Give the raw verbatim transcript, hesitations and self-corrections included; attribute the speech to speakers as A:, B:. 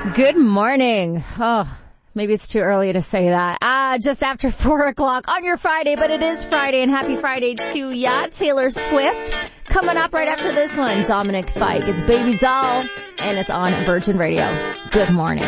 A: Good morning. Oh, maybe it's too early to say that. Ah, just after four o'clock on your Friday, but it is Friday, and happy Friday to ya. Taylor Swift coming up right after this one. Dominic Fike. It's Baby Doll, and it's on Virgin Radio. Good morning.